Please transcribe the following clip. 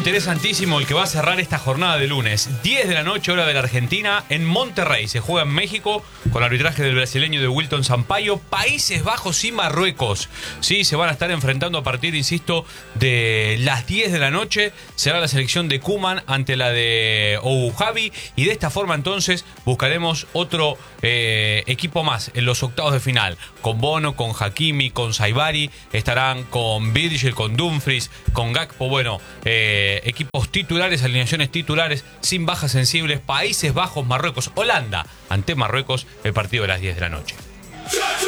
interesantísimo el que va a cerrar esta jornada de lunes. 10 de la noche, hora de la Argentina, en Monterrey. Se juega en México con arbitraje del brasileño de Wilton Sampaio. Países Bajos y Marruecos. Sí, se van a estar enfrentando a partir, insisto, de las 10 de la noche. Será la selección de Koeman ante la de Ouhabi. Y de esta forma, entonces, buscaremos otro equipo más en los octavos de final. Con Bono, con Hakimi, con Saibari. Estarán con Virgil, con Dumfries, con Gakpo. Bueno, equipos titulares, alineaciones titulares, sin bajas sensibles. Países Bajos, Marruecos, Holanda ante Marruecos, el partido de las 10 de la noche.